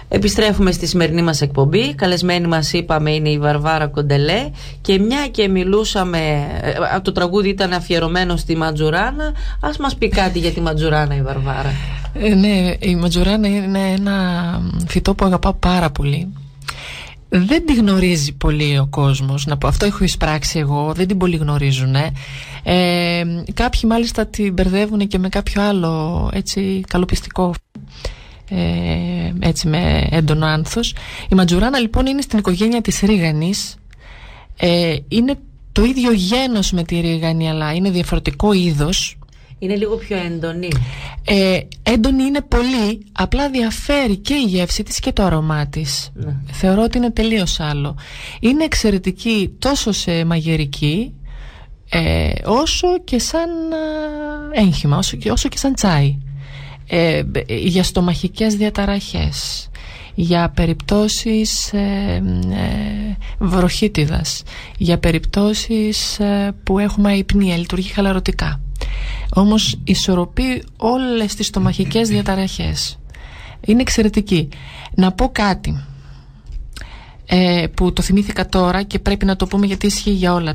Επιστρέφουμε στη σημερινή μας εκπομπή. Καλεσμένη μας, είπαμε, είναι η Βαρβάρα Κοντελέ. Και μια και μιλούσαμε, το τραγούδι ήταν αφιερωμένο στη Ματζουράνα. Ας μας πει κάτι για τη Ματζουράνα η Βαρβάρα. Ναι, η Ματζουράνα είναι ένα φυτό που αγαπάω πάρα πολύ. Δεν τη γνωρίζει πολύ ο κόσμος, να πω. Αυτό έχω εισπράξει εγώ, δεν την πολύ γνωρίζουν. Κάποιοι μάλιστα την μπερδεύουν και με κάποιο άλλο έτσι καλοπιστικό, έτσι με έντονο άνθος. Η Ματζουράνα λοιπόν είναι στην οικογένεια της ρίγανης. Είναι το ίδιο γένος με τη ρίγανη, αλλά είναι διαφορετικό είδος. Είναι λίγο πιο έντονη. Έντονη είναι πολύ, απλά διαφέρει και η γεύση της και το αρώμά της. Ναι. Θεωρώ ότι είναι τελείως άλλο. Είναι εξαιρετική τόσο σε μαγειρική, όσο και σαν έγχυμα, όσο και σαν τσάι. Για στομαχικές διαταραχές, για περιπτώσεις βροχίτιδας, για περιπτώσεις που έχουμε αϊπνία, λειτουργεί χαλαρωτικά. Όμως ισορροπεί όλες τις στομαχικές διαταραχές. Είναι εξαιρετική. Να πω κάτι που το θυμήθηκα τώρα και πρέπει να το πούμε, γιατί ισχύει για όλα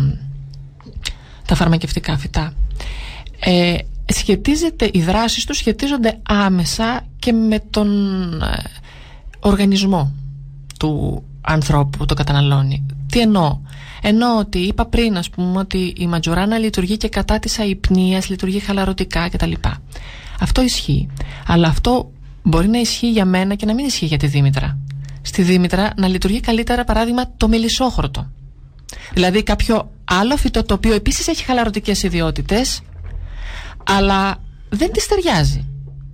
τα φαρμακευτικά φυτά. Οι δράσεις τους σχετίζονται άμεσα και με τον οργανισμό του ανθρώπου που το καταναλώνει. Τι εννοώ? Εννοώ ότι είπα πριν, ας πούμε, ότι η Ματζουράνα λειτουργεί και κατά της αϊπνίας, λειτουργεί χαλαρωτικά κτλ. Αυτό ισχύει. Αλλά αυτό μπορεί να ισχύει για μένα και να μην ισχύει για τη Δήμητρα. Στη Δήμητρα να λειτουργεί καλύτερα, παράδειγμα, το μελισσόχορτο. Δηλαδή κάποιο άλλο φυτό το οποίο επίσης έχει χαλαρωτικές ιδιότητες, αλλά δεν της ταιριάζει.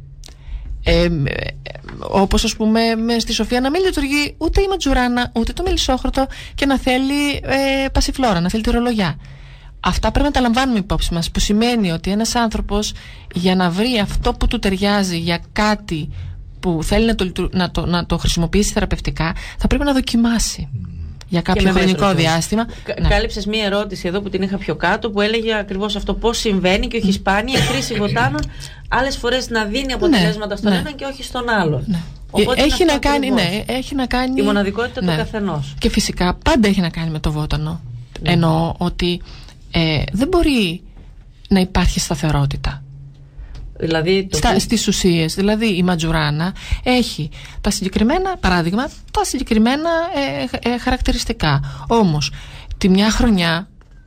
Όπως ας πούμε στη Σοφία να μην λειτουργεί ούτε η Ματζουράνα ούτε το μελισσόχορτο και να θέλει πασιφλόρα, να θέλει τη ρολογιά. Αυτά πρέπει να τα λαμβάνουμε υπόψη μας, που σημαίνει ότι ένας άνθρωπος για να βρει αυτό που του ταιριάζει για κάτι που θέλει να το χρησιμοποιήσει θεραπευτικά, θα πρέπει να δοκιμάσει για κάποιο χρονικό διάστημα. Κάλυψες μία ερώτηση εδώ που την είχα πιο κάτω, που έλεγε ακριβώς αυτό, πώς συμβαίνει και όχι σπάνια η χρήση βοτάνων άλλες φορές να δίνει αποτελέσματα στον έναν και όχι στον άλλον. Ναι. Έχει να κάνει η μοναδικότητα του καθενός. Και φυσικά πάντα έχει να κάνει με το βότανο. Εννοώ ότι δεν μπορεί να υπάρχει σταθερότητα. Δηλαδή στις ουσίες. Δηλαδή η Ματζουράνα έχει τα συγκεκριμένα, παράδειγμα, τα συγκεκριμένα χαρακτηριστικά. Όμως τη μια χρονιά,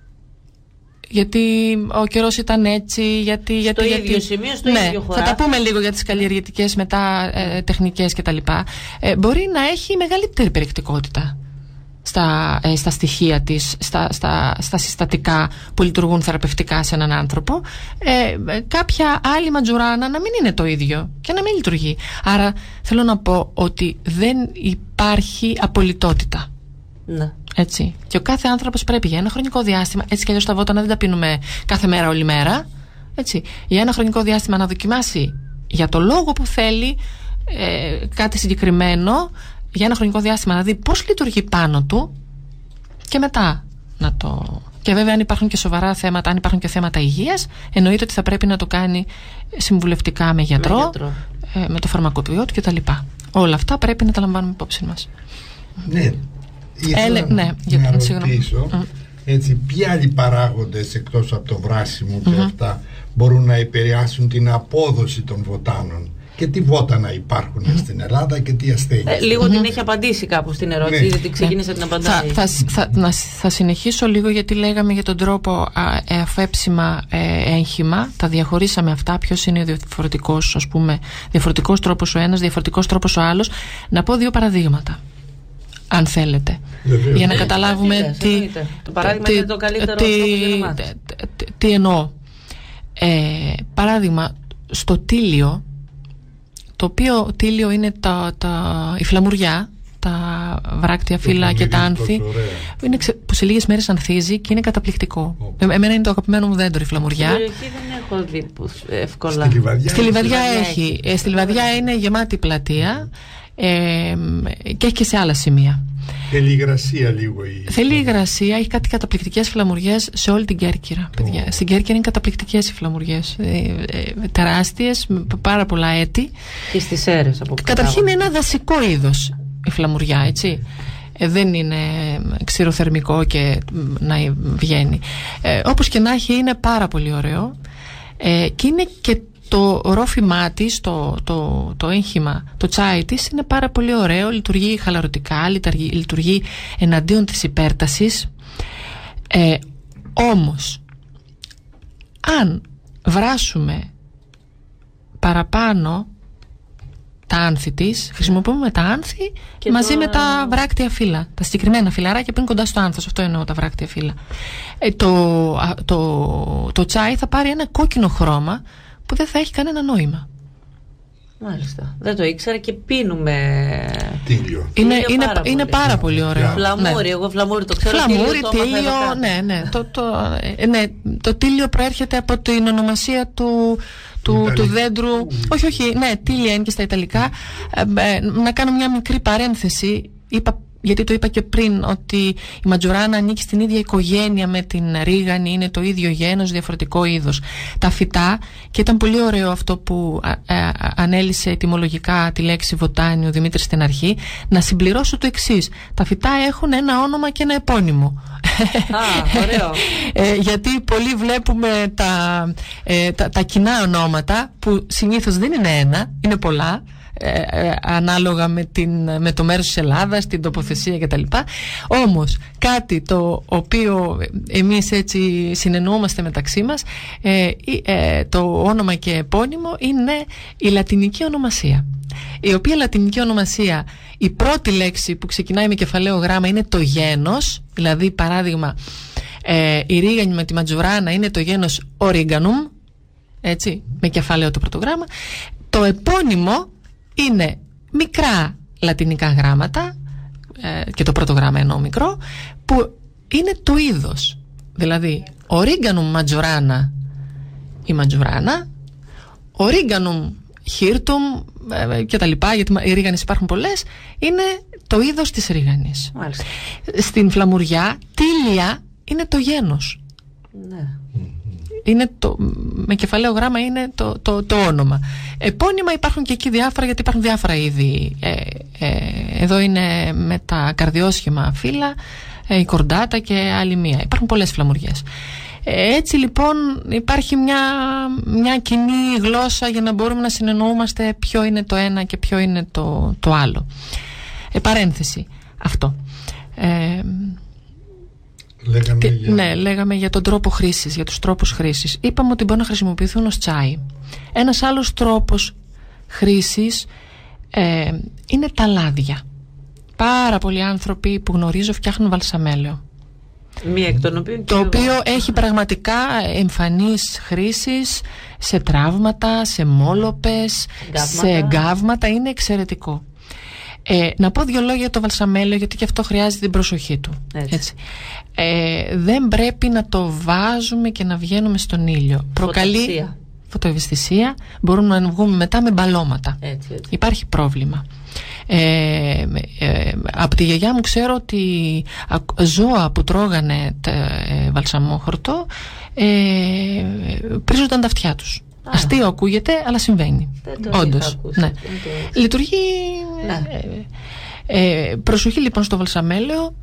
γιατί ο καιρός ήταν έτσι, στο ίδιο σημείο, στο ίδιο χωράφι. Θα τα πούμε λίγο για τις καλλιεργητικές μετά τεχνικές κτλ. Μπορεί να έχει μεγαλύτερη περιεκτικότητα στα στοιχεία της, στα συστατικά που λειτουργούν θεραπευτικά σε έναν άνθρωπο. Κάποια άλλη Ματζουράνα να μην είναι το ίδιο και να μην λειτουργεί. Άρα θέλω να πω ότι δεν υπάρχει απολυτότητα. Ναι. Έτσι. Και ο κάθε άνθρωπος πρέπει για ένα χρονικό διάστημα, έτσι κι αλλιώς τα βότανα δεν τα πίνουμε κάθε μέρα όλη μέρα, έτσι, για ένα χρονικό διάστημα να δοκιμάσει για το λόγο που θέλει κάτι συγκεκριμένο, για ένα χρονικό διάστημα να δει πώς λειτουργεί πάνω του και μετά να το... Και βέβαια αν υπάρχουν και σοβαρά θέματα, αν υπάρχουν και θέματα υγείας, εννοείται ότι θα πρέπει να το κάνει συμβουλευτικά με γιατρό, με το φαρμακοποιό του κτλ. Όλα αυτά πρέπει να τα λαμβάνουμε υπόψη μας. Ναι. Ήθελα να ρωτήσω, έτσι, ποιοι άλλοι παράγοντες εκτός από το βράσιμο και αυτά μπορούν να επηρεάσουν την απόδοση των βοτάνων? Και τι βότανα υπάρχουν στην Ελλάδα και τι ασθένειες? Λίγο την έχει απαντήσει κάπου στην ερώτηση, γιατί ξεκίνησε την απαντάει. Θα συνεχίσω λίγο, γιατί λέγαμε για τον τρόπο αφέψιμα έγχυμα. Τα διαχωρίσαμε αυτά, ποιος είναι ο διαφορετικός, ας πούμε, διαφορετικός τρόπος ο ένας, διαφορετικός τρόπος ο άλλος. Να πω δύο παραδείγματα, αν θέλετε, για να καταλάβουμε το παράδειγμα είναι το καλύτερο τι εννοώ. Παράδειγμα, στο τίλιο, το οποίο τίλιο είναι η φλαμουριά, τα βράκτια φύλλα και τα άνθη, που σε λίγες μέρες ανθίζει και είναι καταπληκτικό. Εμένα είναι το αγαπημένο μου δέντρο η φλαμουριά. Στην περιοχή δεν έχω δει εύκολα. Στη Λιβαδιά έχει. Στη Λιβαδιά είναι γεμάτη πλατεία και έχει και σε άλλα σημεία. Θέλει υγρασία λίγο. Θέλει υγρασία, έχει κάτι καταπληκτικές φλαμουριές σε όλη την Κέρκυρα. Παιδιά. Στην Κέρκυρα είναι καταπληκτικές οι φλαμουριές. Τεράστιες, με πάρα πολλά έτη. Και στις Σέρρες από κάτω. Καταρχήν είναι ένα δασικό είδος η φλαμουριά, έτσι. Δεν είναι ξηροθερμικό και να βγαίνει. Όπως και να έχει, είναι πάρα πολύ ωραίο. Και είναι και το ρόφημά της, το έγχημα, το τσάι της είναι πάρα πολύ ωραίο, λειτουργεί χαλαρωτικά, λειτουργεί εναντίον της υπέρτασης. Όμως, αν βράσουμε παραπάνω τα άνθη της, χρησιμοποιούμε τα άνθη και μαζί με τα βράκτια φύλλα, τα συγκεκριμένα φυλαράκια που είναι κοντά στο άνθος, αυτό εννοώ, τα βράκτια φύλλα. Το τσάι θα πάρει ένα κόκκινο χρώμα που δεν θα έχει κανένα νόημα. Μάλιστα. Δεν το ήξερα και πίνουμε τίλιο. Είναι πάρα πολύ ωραίο. Φλαμούρι, εγώ φλαμούρι το ξέρω. Φλαμούρι, τίλιο, ναι. Το τίλιο προέρχεται από την ονομασία του δέντρου. Όχι, ναι, τίλια είναι και στα Ιταλικά. Να κάνω μια μικρή παρένθεση. Γιατί το είπα και πριν, ότι η ματζουράνα ανήκει στην ίδια οικογένεια με την ρίγανη, είναι το ίδιο γένος, διαφορετικό είδος. Τα φυτά, και ήταν πολύ ωραίο αυτό που ανέλυσε ετυμολογικά τη λέξη βοτάνη ο Δημήτρης στην αρχή, να συμπληρώσω το εξής: τα φυτά έχουν ένα όνομα και ένα επώνυμο. Ωραίο. Γιατί πολλοί βλέπουμε τα κοινά ονόματα, που συνήθως δεν είναι ένα, είναι πολλά, ανάλογα με το μέρος της Ελλάδας, την τοποθεσία κτλ. Όμως κάτι το οποίο εμείς έτσι συνεννοούμαστε μεταξύ μας, το όνομα και επώνυμο είναι η λατινική ονομασία, η οποία λατινική ονομασία, η πρώτη λέξη που ξεκινάει με κεφαλαίο γράμμα είναι το γένος. Δηλαδή, παράδειγμα, η ρίγανη με τη ματζουράνα είναι το γένος Origanum, έτσι, με κεφαλαίο το πρώτο γράμμα. Το επώνυμο είναι μικρά λατινικά γράμματα, και το πρώτο γράμμα εννοώ μικρό, που είναι το είδος. Δηλαδή, Origanum majorana η ματζουράνα, Origanum hirtum και τα λοιπά, γιατί οι ρίγανες υπάρχουν πολλές, είναι το είδος της ρίγανης. Μάλιστα. Στην φλαμουριά, τίλια είναι το γένος. Ναι. Είναι με κεφαλαίο γράμμα είναι το όνομα. Επώνυμα υπάρχουν και εκεί διάφορα, γιατί υπάρχουν διάφορα είδη. Εδώ είναι με τα καρδιόσχημα φύλλα, η κορντάτα και άλλη μία. Υπάρχουν πολλές φλαμουριές. Έτσι λοιπόν υπάρχει μια κοινή γλώσσα για να μπορούμε να συνεννοούμαστε ποιο είναι το ένα και ποιο είναι το άλλο. Παρένθεση αυτό. Λέγαμε για τον τρόπο χρήσης, για τους τρόπους χρήσης. Είπαμε ότι μπορούν να χρησιμοποιηθούν ως τσάι. Ένας άλλος τρόπος χρήσης είναι τα λάδια. Πάρα πολλοί άνθρωποι που γνωρίζω φτιάχνουν βαλσαμέλαιο. Μία εκ των οποίων το οποίο έχει πραγματικά εμφανείς χρήσεις σε τραύματα, σε μόλοπες, σε εγκάβματα. Είναι εξαιρετικό. Να πω δύο λόγια για το βαλσαμέλαιο, γιατί και αυτό χρειάζεται την προσοχή του. Έτσι. Δεν πρέπει να το βάζουμε και να βγαίνουμε στον ήλιο. Προκαλεί φωτοευαισθησία. Μπορούμε να βγούμε μετά με μπαλώματα. Έτσι. Υπάρχει πρόβλημα. Από τη γιαγιά μου ξέρω ότι ζώα που τρώγανε βαλσαμόχορτο πρίζονταν τα αυτιά τους. Αστείο ακούγεται, αλλά συμβαίνει. Όντως. Ναι. Λειτουργεί. Ναι. Προσοχή λοιπόν στο βαλσαμέλαιο.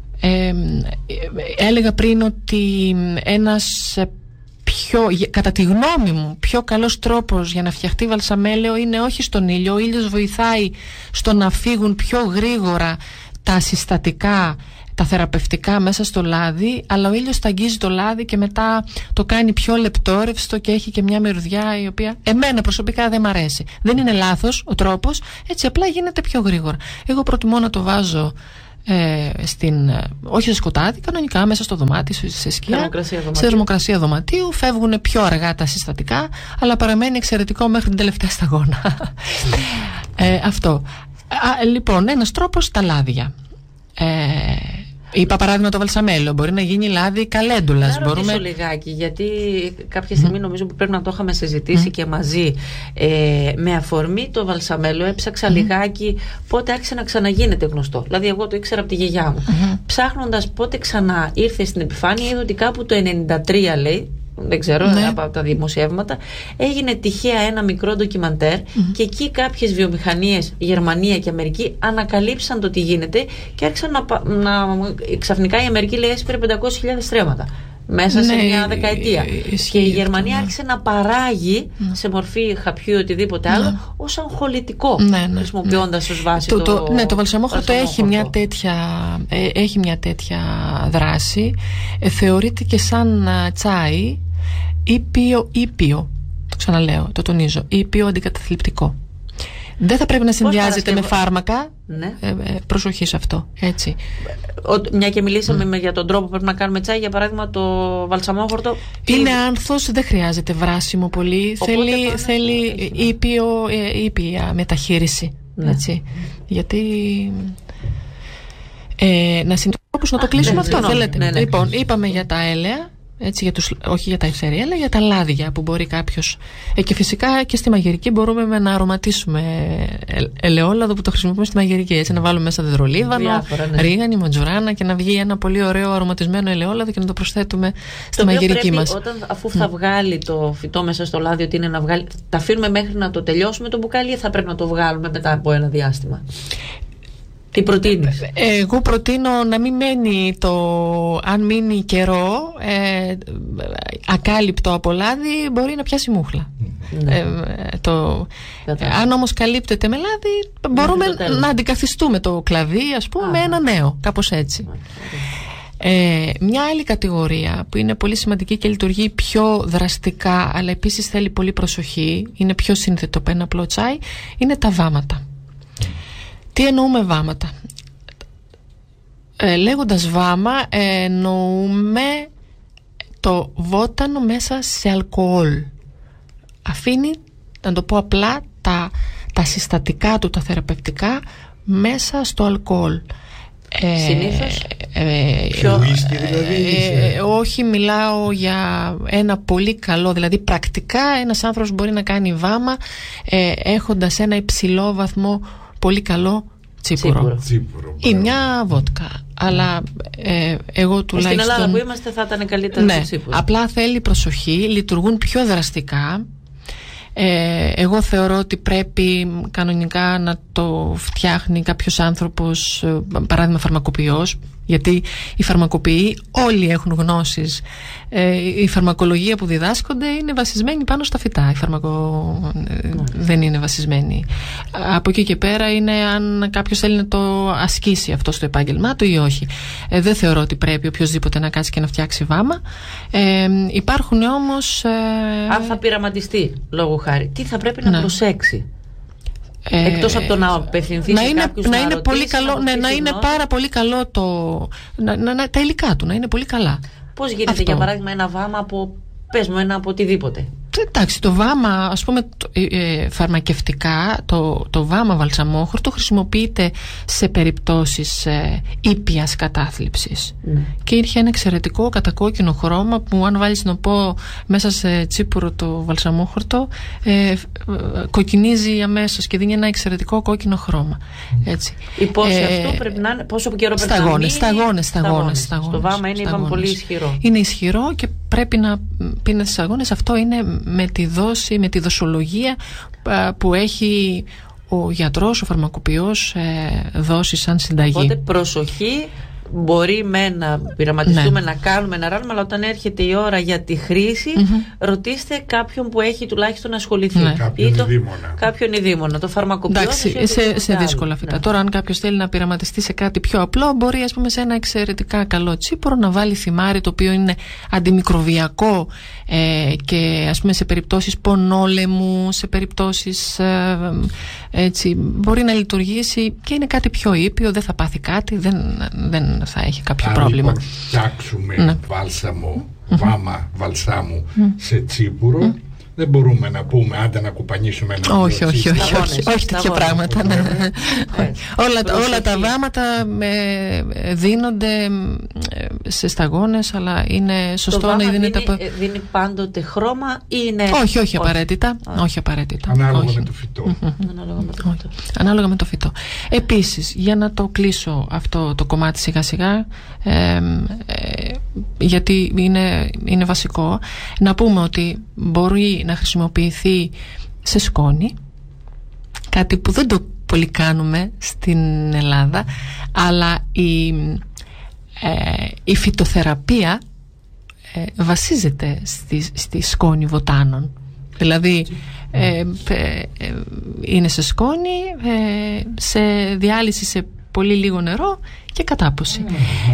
Έλεγα πριν ότι ένας κατά τη γνώμη μου πιο καλός τρόπος για να φτιαχτεί βαλσαμέλαιο είναι όχι στον ήλιο. Ο ήλιος βοηθάει στο να φύγουν πιο γρήγορα τα συστατικά, τα θεραπευτικά μέσα στο λάδι, αλλά ο ήλιος τα αγγίζει το λάδι και μετά το κάνει πιο λεπτόρευστο και έχει και μια μυρωδιά η οποία εμένα προσωπικά δεν μ' αρέσει. Δεν είναι λάθος ο τρόπος, έτσι απλά γίνεται πιο γρήγορα. Εγώ προτιμώ να το βάζω όχι σε σκοτάδι, κανονικά μέσα στο δωμάτι, σε σκιά, σε θερμοκρασία δωματίου. Φεύγουν πιο αργά τα συστατικά, αλλά παραμένει εξαιρετικό μέχρι την τελευταία σταγόνα. Αυτό. Λοιπόν, ένας τρόπος, τα λάδια. Είπα παράδειγμα το βαλσαμέλο, μπορεί να γίνει λάδι καλέντουλας. Να ρωτήσω λιγάκι, γιατί κάποια στιγμή νομίζω που πρέπει να το είχαμε συζητήσει και μαζί. Με αφορμή το βαλσαμέλο έψαξα λιγάκι πότε άρχισε να ξαναγίνεται γνωστό. Δηλαδή εγώ το ήξερα από τη γιαγιά μου. Ψάχνοντας πότε ξανά ήρθε στην επιφάνεια, είδα ότι κάπου το 93 λέει, δεν ξέρω, από τα δημοσιεύματα, έγινε τυχαία ένα μικρό ντοκιμαντέρ και εκεί κάποιες βιομηχανίες, Γερμανία και Αμερική, ανακαλύψαν το τι γίνεται και άρχισαν ξαφνικά η Αμερική λέει έσπηρε 500.000 στρέμματα μέσα σε μια δεκαετία. Και η Γερμανία άρχισε να παράγει σε μορφή χαπιού ή οτιδήποτε άλλο ως αγχολητικό, χρησιμοποιώντας ως βάση το βαλσαμόχορτο έχει μια τέτοια δράση. Θεωρείται και σαν τσάι ήπιο, το ξαναλέω, το τονίζω, ήπιο αντικαταθλιπτικό. Δεν θα πρέπει να συνδυάζεται με φάρμακα. Προσοχή σε αυτό. Έτσι. Μια και μιλήσαμε για τον τρόπο που πρέπει να κάνουμε τσάι, για παράδειγμα το βαλσαμόχορτο. Είναι άνθος, δεν χρειάζεται βράσιμο πολύ. Θέλει ήπια μεταχείριση. Έτσι. Γιατί. Να το κλείσουμε αυτό, θέλετε. Λοιπόν, είπαμε για τα έλαια. Έτσι, όχι για τα ευθερία, αλλά για τα λάδια που μπορεί κάποιος. Και φυσικά και στη μαγειρική μπορούμε να αρωματίσουμε ελαιόλαδο που το χρησιμοποιούμε στη μαγειρική. Έτσι, να βάλουμε μέσα δεδρολίβανο, ρίγανη, ματζουράνα και να βγει ένα πολύ ωραίο αρωματισμένο ελαιόλαδο και να το προσθέτουμε στη μαγειρική μας. Αφού θα βγάλει το φυτό μέσα στο λάδι, ότι είναι να βγάλει, τα αφήνουμε μέχρι να το τελειώσουμε το μπουκάλι ή θα πρέπει να το βγάλουμε μετά από ένα διάστημα? Τι προτείνεις? Εγώ προτείνω να μην μένει αν μείνει καιρό ακάλυπτο από λάδι, μπορεί να πιάσει μούχλα. Αν όμως καλύπτεται με λάδι, μπορούμε να αντικαθιστούμε το κλαδί, ας πούμε, με ένα νέο, κάπως έτσι. Μια άλλη κατηγορία που είναι πολύ σημαντική και λειτουργεί πιο δραστικά, αλλά επίσης θέλει πολύ προσοχή, είναι πιο σύνθετο από ένα απλό τσάι, είναι τα βάματα. Τι εννοούμε βάματα? Λέγοντας βάμα εννοούμε το βότανο μέσα σε αλκοόλ. Αφήνει, να το πω απλά, τα συστατικά του, τα θεραπευτικά μέσα στο αλκοόλ. Συνήθως όχι, μιλάω για ένα πολύ καλό, δηλαδή πρακτικά ένας άνθρωπος μπορεί να κάνει βάμα έχοντας ένα υψηλό βαθμό πολύ καλό τσίπουρο. Ή μια βότκα. Αλλά εγώ τουλάχιστον. Στην Ελλάδα που είμαστε θα ήταν καλύτερο το τσίπουρο. Απλά θέλει προσοχή, λειτουργούν πιο δραστικά. Εγώ θεωρώ ότι πρέπει κανονικά να το φτιάχνει κάποιος άνθρωπος, παράδειγμα φαρμακοποιός, γιατί οι φαρμακοποιοί όλοι έχουν γνώσεις. Η φαρμακολογία που διδάσκονται είναι βασισμένη πάνω στα φυτά. Δεν είναι βασισμένη. Από εκεί και πέρα είναι αν κάποιος θέλει να το ασκήσει αυτό στο επάγγελμά του ή όχι. Δεν θεωρώ ότι πρέπει οποιοδήποτε να κάτσει και να φτιάξει βάμα. Υπάρχουν όμως. Αν θα πειραματιστεί, λόγω χάρη, τι θα πρέπει να προσέξει? Εκτός από το να απευθυνθεί σε κάποιους να είναι πολύ καλό, να είναι πάρα πολύ καλό τα υλικά του, να είναι πολύ καλά. Πώς γίνεται για παράδειγμα ένα βάμα από, πες μου, ένα από οτιδήποτε? Εντάξει, το βάμα, ας πούμε, φαρμακευτικά, το βάμα βαλσαμόχορτο χρησιμοποιείται σε περιπτώσεις ήπιας κατάθλιψης. Και είχε ένα εξαιρετικό κατακόκκινο χρώμα που αν βάλεις να πω μέσα σε τσίπουρο το βαλσαμόχορτο κοκκινίζει αμέσως και δίνει ένα εξαιρετικό κόκκινο χρώμα. Έτσι. Η πόση αυτού πρέπει να είναι, πόσο καιρό πρέπει να μείνει? Σταγόνες. Το βάμα είναι, είπαμε, πολύ ισχυρό. Είναι ισχυρό και πρέπει να πίνετε στις σταγόνες. Αυτό είναι με τη δοσολογία που έχει ο γιατρός, ο φαρμακοποιός δώσει σαν συνταγή. Οπότε προσοχή, μπορεί να πειραματιστούμε, να κάνουμε, να ράνουμε, αλλά όταν έρχεται η ώρα για τη χρήση, ρωτήστε κάποιον που έχει τουλάχιστον ασχοληθεί. Κάποιον ειδήμονα. Το φαρμακοποιό. Εντάξει, σε δύσκολα φυτά. Τώρα, αν κάποιος θέλει να πειραματιστεί σε κάτι πιο απλό, μπορεί, ας πούμε, σε ένα εξαιρετικά καλό τσίπουρο να βάλει θυμάρι, το οποίο είναι αντιμικροβιακό και, ας πούμε, σε περιπτώσεις πονόλεμου, σε περιπτώσεις έτσι, μπορεί να λειτουργήσει και είναι κάτι πιο ήπιο, δεν θα πάθει κάτι, δεν θα έχει κάποιο πρόβλημα. Αν φτιάξουμε βάμα βαλσάμου σε τσίπουρο, δεν μπορούμε να πούμε άντε να κουπανίσουμε ένα. Όχι τέτοια πράγματα. Όλα τα βάματα δίνονται σε σταγόνες, αλλά είναι σωστό να δίνεται. Δίνει πάντοτε χρώμα ή είναι. Όχι απαραίτητα. Όχι απαραίτητα. Ανάλογα με το φυτό. Ανάλογα με το φυτό. Επίσης, για να το κλείσω αυτό το κομμάτι σιγά σιγά, γιατί είναι βασικό, να πούμε ότι μπορεί να χρησιμοποιηθεί σε σκόνη, κάτι που δεν το πολύ κάνουμε στην Ελλάδα, αλλά η φυτοθεραπεία βασίζεται στη σκόνη βοτάνων. Δηλαδή είναι σε σκόνη, σε διάλυση σε πολύ λίγο νερό και κατάποση.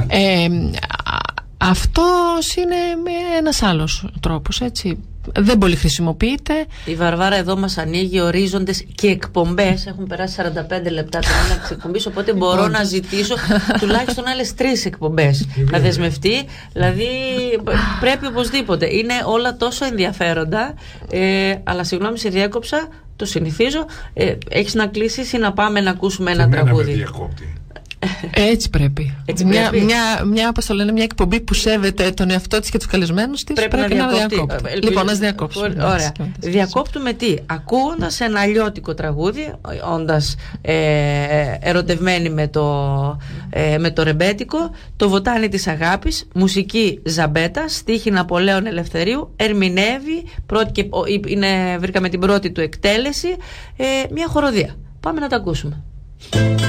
Αυτός είναι ένας άλλος τρόπος, έτσι. Δεν πολύ χρησιμοποιείται. Η Βαρβάρα εδώ μας ανοίγει ορίζοντες και εκπομπές. Έχουν περάσει 45 λεπτά την έναρξη της εκπομπής, οπότε μπορώ να ζητήσω τουλάχιστον άλλες 3 εκπομπές να δεσμευτεί. Δηλαδή πρέπει οπωσδήποτε. Είναι όλα τόσο ενδιαφέροντα, αλλά συγγνώμη, σε διέκοψα, το συνηθίζω. Έχεις να κλείσεις ή να πάμε να ακούσουμε ένα τραγούδι? Έτσι πρέπει. Μια εκπομπή που σέβεται τον εαυτό της και τους καλεσμένους της πρέπει να διακόπτει. Λοιπόν, να διακόψουμε. Ωραία. Διακόπτουμε τι? Ακούγοντας ένα αλλιώτικο τραγούδι, όντας ερωτευμένοι με το ρεμπέτικο, το Βοτάνι της Αγάπης, μουσική Ζαμπέτα, στίχη Ναπολέων Ελευθερίου, ερμηνεύει, βρήκαμε την πρώτη του εκτέλεση, μια χοροδία. Πάμε να τα ακούσουμε.